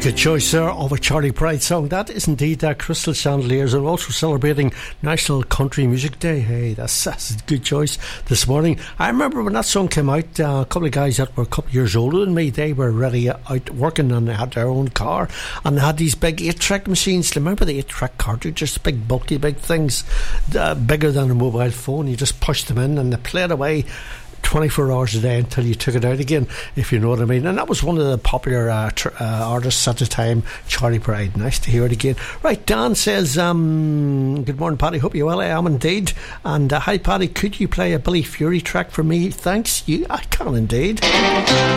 Good choice there of a Charlie Pride song. That is indeed Crystal Chandeliers, and also celebrating National Country Music Day. Hey, that's a good choice this morning. I remember when that song came out, a couple of guys that were a couple of years older than me, they were already out working and they had their own car and they had these big 8-track machines. Do you remember the 8-track cartridges? Big bulky big things, bigger than a mobile phone. You just pushed them in and they played away 24 hours a day until you took it out again, if you know what I mean. And that was one of the popular artists at the time, Charlie Pride. Nice to hear it again. Right, Dan says, good morning, Paddy, hope you're well. I am indeed. And hi, Paddy, could you play a Billy Fury track for me? Thanks. I can indeed.